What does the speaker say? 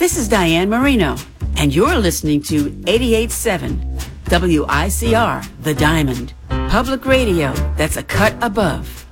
This is Diane Marino, and you're listening to 88.7 WICR, The Diamond. Public radio that's a cut above.